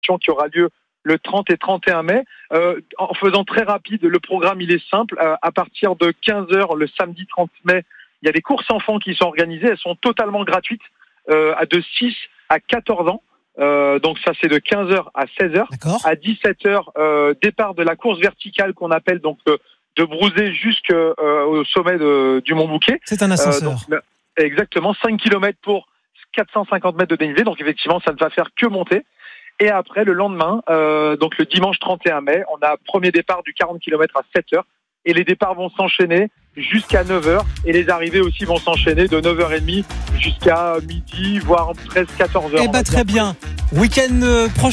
compétition qui aura lieu le 30 et 31 mai. En faisant très rapide, le programme il est simple. À partir de 15h le samedi 30 mai, il y a des courses enfants qui sont organisées. Elles sont totalement gratuites, de 6 à 14 ans. Donc ça c'est de 15h à 16h. D'accord. À 17h, départ de la course verticale qu'on appelle donc de Brouzé jusqu'au sommet du Mont Bouquet. C'est un ascenseur. Exactement, 5 km pour 450 mètres de dénivelé. Donc effectivement, ça ne va faire que monter. Et après, le lendemain, donc le dimanche 31 mai, on a premier départ du 40 km à 7h. Et les départs vont s'enchaîner jusqu'à 9h. Et les arrivées aussi vont s'enchaîner de 9h30 jusqu'à midi, voire presque 14h. Eh ben, très bien. Week-end prochain.